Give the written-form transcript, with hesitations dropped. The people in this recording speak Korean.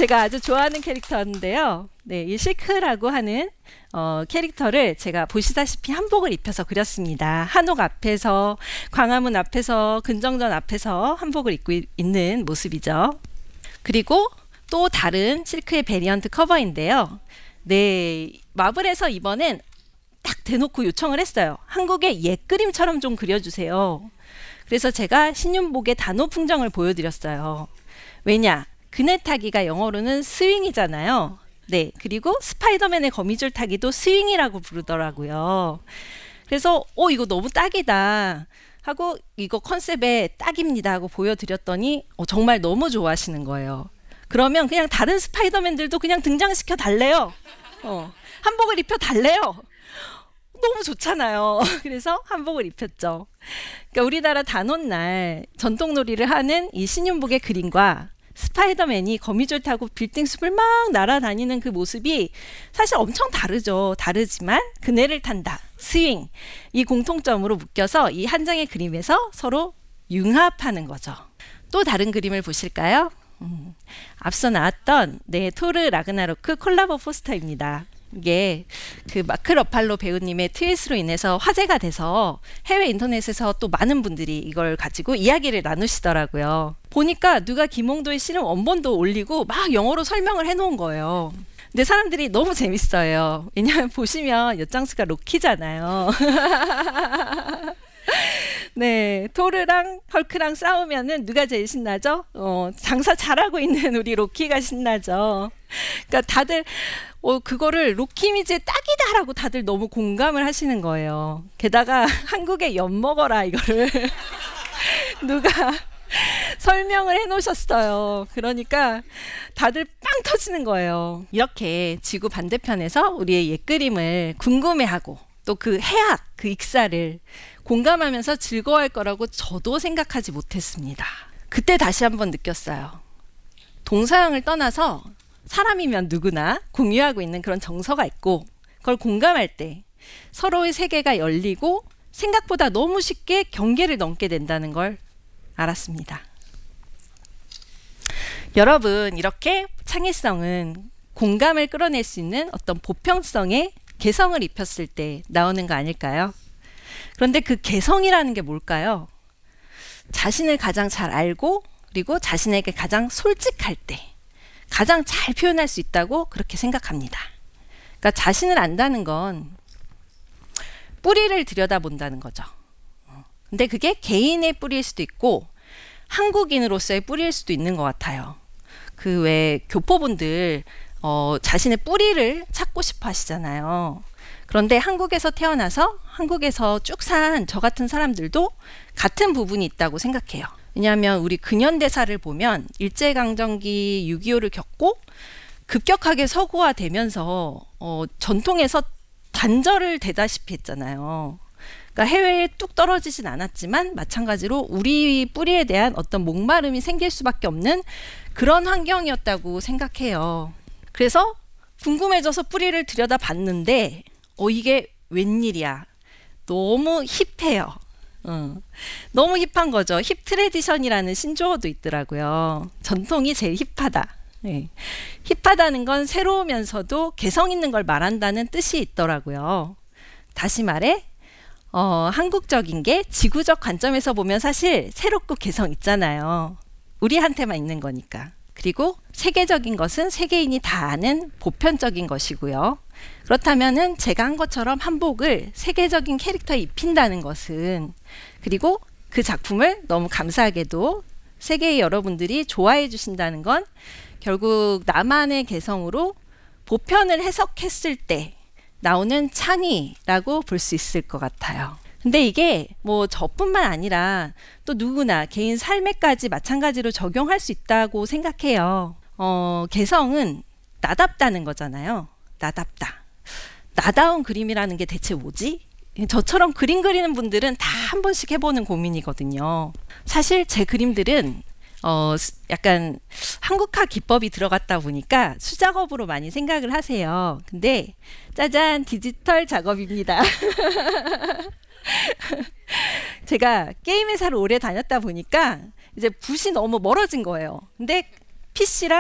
제가 아주 좋아하는 캐릭터인데요. 네, 이 실크라고 하는 캐릭터를 제가 보시다시피 한복을 입혀서 그렸습니다. 한옥 앞에서, 광화문 앞에서, 근정전 앞에서 한복을 입고 있는 모습이죠. 그리고 또 다른 실크의 베리언트 커버인데요. 네, 마블에서 이번엔 딱 대놓고 요청을 했어요. 한국의 옛 그림처럼 좀 그려주세요. 그래서 제가 신윤복의 단오 풍정을 보여드렸어요. 왜냐? 그네 타기가 영어로는 스윙이잖아요. 네, 그리고 스파이더맨의 거미줄 타기도 스윙이라고 부르더라고요. 그래서 이거 너무 딱이다 하고 이거 컨셉에 딱입니다 하고 보여드렸더니 정말 너무 좋아하시는 거예요. 그러면 그냥 다른 스파이더맨들도 그냥 등장시켜 달래요. 한복을 입혀 달래요. 너무 좋잖아요. 그래서 한복을 입혔죠. 그러니까 우리나라 단오날 전통놀이를 하는 이 신윤복의 그림과 스파이더맨이 거미줄 타고 빌딩숲을 막 날아다니는 그 모습이 사실 엄청 다르죠. 다르지만 그네를 탄다, 스윙, 이 공통점으로 묶여서 이 한 장의 그림에서 서로 융합하는 거죠. 또 다른 그림을 보실까요? 앞서 나왔던 토르 라그나로크 콜라보 포스터입니다. 이게 그 마크 러팔로 배우님의 트윗으로 인해서 화제가 돼서 해외 인터넷에서 또 많은 분들이 이걸 가지고 이야기를 나누시더라고요. 보니까 누가 김홍도의 씨름 원본도 올리고 막 영어로 설명을 해놓은 거예요. 근데 사람들이 너무 재밌어요. 왜냐하면 보시면 엿장수가 로키잖아요. 네, 토르랑 헐크랑 싸우면은 누가 제일 신나죠? 장사 잘하고 있는 우리 로키가 신나죠. 그러니까 다들 그거를 로키 이미지에 딱이다라고 다들 너무 공감을 하시는 거예요. 게다가 한국에 엿 먹어라 이거를 누가 설명을 해놓으셨어요. 그러니까 다들 빵 터지는 거예요. 이렇게 지구 반대편에서 우리의 옛 그림을 궁금해하고 또 그 해악, 그 익사를 공감하면서 즐거워할 거라고 저도 생각하지 못했습니다. 그때 다시 한번 느꼈어요. 동서양을 떠나서 사람이면 누구나 공유하고 있는 그런 정서가 있고 그걸 공감할 때 서로의 세계가 열리고 생각보다 너무 쉽게 경계를 넘게 된다는 걸 알았습니다. 여러분, 이렇게 창의성은 공감을 끌어낼 수 있는 어떤 보편성의 개성을 입혔을 때 나오는 거 아닐까요? 그런데 그 개성이라는 게 뭘까요? 자신을 가장 잘 알고 그리고 자신에게 가장 솔직할 때 가장 잘 표현할 수 있다고 그렇게 생각합니다. 그러니까 자신을 안다는 건 뿌리를 들여다본다는 거죠. 근데 그게 개인의 뿌리일 수도 있고 한국인으로서의 뿌리일 수도 있는 것 같아요. 그 왜 교포분들 자신의 뿌리를 찾고 싶어 하시잖아요. 그런데 한국에서 태어나서 한국에서 쭉 산 저 같은 사람들도 같은 부분이 있다고 생각해요. 왜냐하면 우리 근현대사를 보면 일제강점기 6.25를 겪고 급격하게 서구화되면서 전통에서 단절을 되다시피 했잖아요. 그러니까 해외에 뚝 떨어지진 않았지만 마찬가지로 우리 뿌리에 대한 어떤 목마름이 생길 수밖에 없는 그런 환경이었다고 생각해요. 그래서 궁금해져서 뿌리를 들여다봤는데 이게 웬일이야. 너무 힙해요. 너무 힙한 거죠. 힙 트레디션이라는 신조어도 있더라고요. 전통이 제일 힙하다. 네. 힙하다는 건 새로우면서도 개성 있는 걸 말한다는 뜻이 있더라고요. 다시 말해 한국적인 게 지구적 관점에서 보면 사실 새롭고 개성 있잖아요. 우리한테만 있는 거니까. 그리고 세계적인 것은 세계인이 다 아는 보편적인 것이고요. 그렇다면은 제가 한 것처럼 한복을 세계적인 캐릭터에 입힌다는 것은 그리고 그 작품을 너무 감사하게도 세계의 여러분들이 좋아해 주신다는 건 결국 나만의 개성으로 보편을 해석했을 때 나오는 창의라고 볼 수 있을 것 같아요. 근데 이게 뭐 저뿐만 아니라 또 누구나 개인 삶에까지 마찬가지로 적용할 수 있다고 생각해요. 개성은 나답다는 거잖아요. 나답다. 나다운 그림이라는 게 대체 뭐지? 저처럼 그림 그리는 분들은 다 한 번씩 해보는 고민이거든요. 사실 제 그림들은 약간 한국화 기법이 들어갔다 보니까 수작업으로 많이 생각을 하세요. 근데 짜잔, 디지털 작업입니다. 제가 게임 회사를 오래 다녔다 보니까 이제 붓이 너무 멀어진 거예요. 근데 PC랑